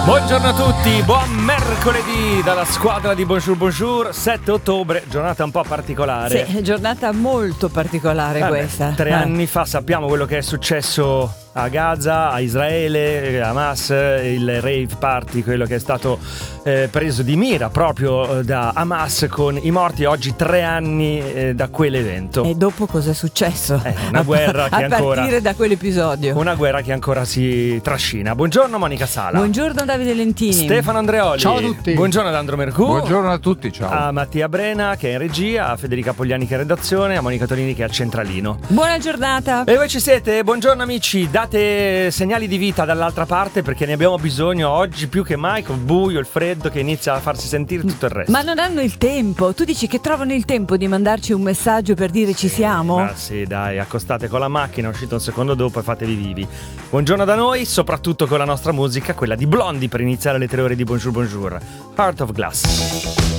Buongiorno a tutti, buon mercoledì dalla squadra di Bonjour Bonjour, 7 ottobre, giornata un po' particolare. Sì, giornata molto particolare questa. 3 anni fa sappiamo quello che è successo a Gaza, a Israele, a Hamas, il rave party, quello che è stato preso di mira proprio da Hamas con i morti. Oggi 3 anni da quell'evento. E dopo cosa è successo? Una guerra che a partire da quell'episodio. Una guerra che ancora si trascina. Buongiorno Monica Sala. Buongiorno Davide Lentini. Stefano Andreoli. Ciao a tutti. Buongiorno ad Andro Mercù. Buongiorno a tutti, ciao. A Mattia Brena che è in regia, a Federica Pogliani che è in redazione, a Monica Tonini che è al centralino. Buona giornata. E voi ci siete? Buongiorno amici, date segnali di vita dall'altra parte perché ne abbiamo bisogno oggi più che mai, col buio, il freddo che inizia a farsi sentire tutto il resto. Ma non hanno il tempo. Tu dici che trovano il tempo di mandarci un messaggio per dire ci siamo? Ma sì, dai, accostate con la macchina, uscite un secondo dopo e fatevi vivi. Buongiorno da noi, soprattutto con la nostra musica, quella di Blondie per iniziare le 3 ore di Bonjour Bonjour. Heart of Glass.